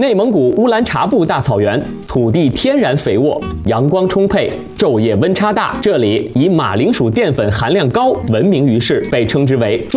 内蒙古乌兰察布大草原土地天然肥沃，阳光充沛，昼夜温差大。这里以马铃薯淀粉含量高闻名于世，被称之为